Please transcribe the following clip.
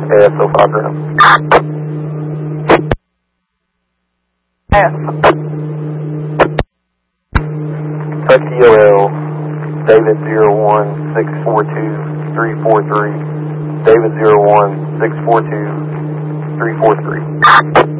ASO 5 ground. Kentucky OL, David 01-642-343, David 01-642-343.